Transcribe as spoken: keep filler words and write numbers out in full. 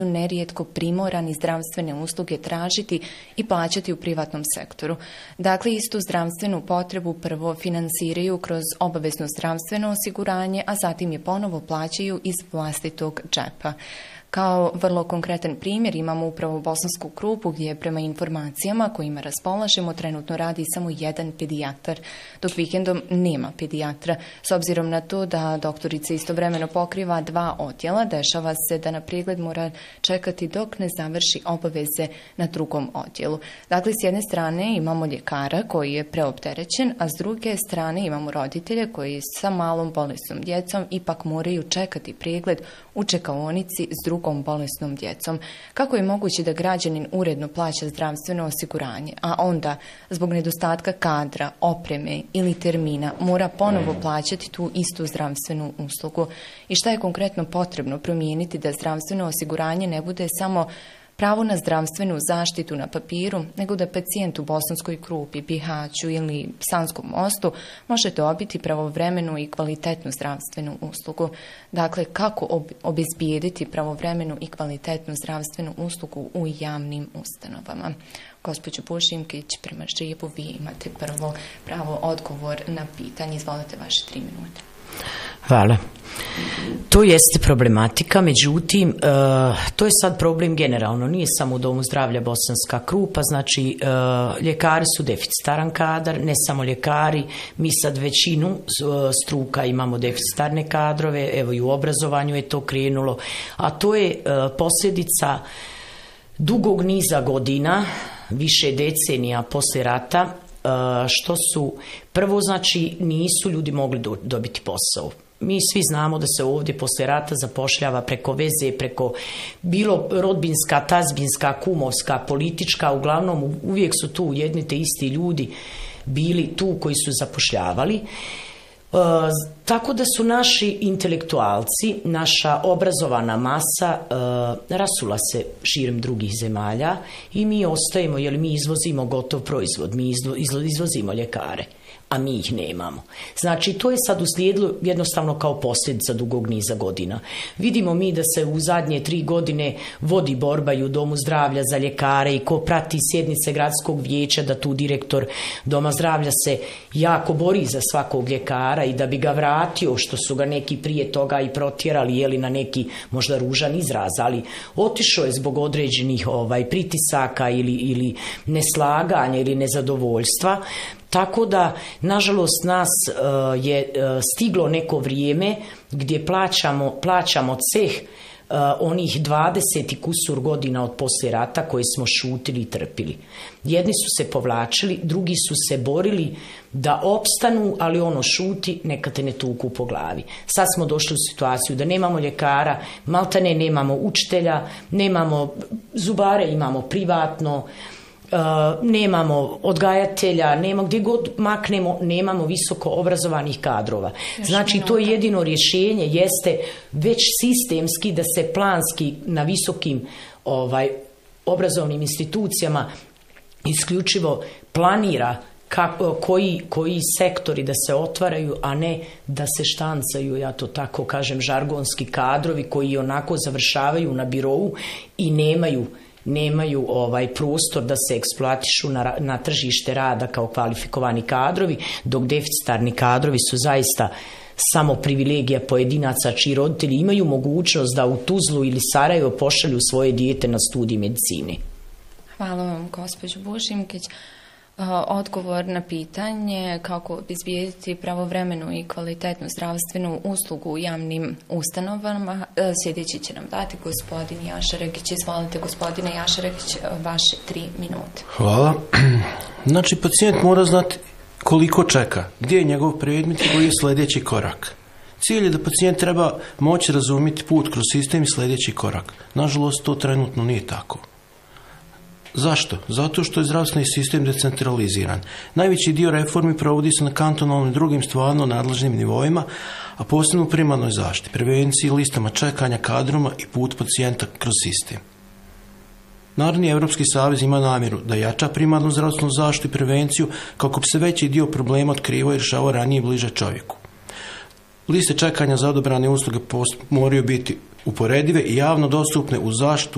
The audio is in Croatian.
nerijetko primorani zdravstvene usluge tražiti i plaćati u privatnom sektoru. Dakle, istu zdravstvenu potrebu prvo finansiraju kroz obavezno zdravstveno osiguranje, a zatim je ponovo plaćaju iz vlastitog džepa. Kao vrlo konkretan primjer imamo upravo Bosansku Krupu gdje prema informacijama kojima raspolažemo trenutno radi samo jedan pedijatar, dok vikendom nema pedijatra. S obzirom na to da doktorica istovremeno pokriva dva odjela, dešava se da na pregled mora čekati dok ne završi obaveze na drugom odjelu. Dakle, s jedne strane imamo ljekara koji je preopterećen, a s druge strane imamo roditelje koji sa malom bolesnom djecom ipak moraju čekati pregled u čekaonici s drugom bolesnom djecom. Kako je moguće da građanin uredno plaća zdravstveno osiguranje, a onda zbog nedostatka kadra, opreme ili termina mora ponovo plaćati tu istu zdravstvenu uslugu? I šta je konkretno potrebno promijeniti da zdravstveno osiguranje ne bude samo pravo na zdravstvenu zaštitu na papiru, nego da pacijent u Bosanskoj Krupi, Bihaću ili Sanskom Mostu može dobiti pravovremenu i kvalitetnu zdravstvenu uslugu. Dakle, kako ob- obezbijediti pravovremenu i kvalitetnu zdravstvenu uslugu u javnim ustanovama? Gospođo Bušimkić, prema živu, vi imate prvo pravo odgovor na pitanje. Izvolite vaše tri minute. Hvala. To jeste problematika, međutim, e, to je sad problem generalno, nije samo u Domu zdravlja Bosanska Krupa, znači e, ljekari su deficitaran kadar, ne samo ljekari, mi sad većinu struka imamo deficitarne kadrove, evo i u obrazovanju je to krenulo, a to je e, posljedica dugog niza godina, više decenija poslije rata, što su, prvo znači nisu ljudi mogli do, dobiti posao. Mi svi znamo da se ovdje poslije rata zapošljava preko veze, preko bilo rodbinska, tazbinska, kumovska, politička, uglavnom uvijek su tu jedni te isti ljudi bili tu koji su zapošljavali. E, tako da su naši intelektualci, naša obrazovana masa e, rasula se širom drugih zemalja i mi ostajemo, jer mi izvozimo gotov proizvod, mi izvo, izvo, izvozimo ljekare, a mi ih nemamo. Znači, to je sad uslijedilo jednostavno kao posljedica dugog niza godina. Vidimo mi da se u zadnje tri godine vodi borba i u Domu zdravlja za ljekare i ko prati sjednice gradskog vijeća da tu direktor Doma zdravlja se jako bori za svakog ljekara i da bi ga vratio, što su ga neki prije toga i protjerali, jeli na neki možda ružan izraz, ali otišao je zbog određenih ovaj, pritisaka ili, ili neslaganja ili nezadovoljstva. Tako da, nažalost, nas uh, je uh, stiglo neko vrijeme gdje plaćamo, plaćamo ceh uh, onih dvadeset i kusur godina od poslije rata koje smo šutili i trpili. Jedni su se povlačili, drugi su se borili da opstanu, ali ono šuti, neka te ne tuku po glavi. Sad smo došli u situaciju da nemamo ljekara, maltene nemamo učitelja, nemamo zubare, imamo privatno, Uh, nemamo odgajatelja, nema gdje god maknemo, nemamo visoko obrazovanih kadrova. Još znači minuta. To je jedino rješenje, jeste već sistemski da se planski na visokim ovaj, obrazovnim institucijama isključivo planira kako, koji, koji sektori da se otvaraju, a ne da se štancaju, ja to tako kažem, žargonski kadrovi koji onako završavaju na birou i nemaju nemaju ovaj prostor da se eksploatišu na, na tržište rada kao kvalifikovani kadrovi, dok deficitarni kadrovi su zaista samo privilegija pojedinaca čiji roditelji imaju mogućnost da u Tuzlu ili Sarajevo pošalju svoje dijete na studij medicine. Hvala vam, gospođo Bušimkić. Odgovor na pitanje kako obezbijediti pravovremenu i kvalitetnu zdravstvenu uslugu u javnim ustanovama, sljedeći će nam dati gospodin Jašarekić. Izvolite, gospodine Jašarekić, vaše tri minute. Hvala. Znači, pacijent mora znati koliko čeka, gdje je njegov predmet i koji je sljedeći korak. Cilj je da pacijent treba moći razumjeti put kroz sistem i sljedeći korak. Nažalost, to trenutno nije tako. Zašto? Zato što je zdravstveni sistem decentraliziran. Najveći dio reformi provodi se na kantonalnim i drugim stvarno nadležnim nivoima, a posebno u primarnoj zaštiti, prevenciji, listama čekanja, kadroma i put pacijenta kroz sistem. Narodni Evropski savez ima namjeru da jača primarnu zdravstvenu zaštitu i prevenciju kako bi se veći dio problema otkrivao i rješavao ranije i bliže čovjeku. Liste čekanja za odabrane usluge moraju biti uporedive i javno dostupne u zaštitu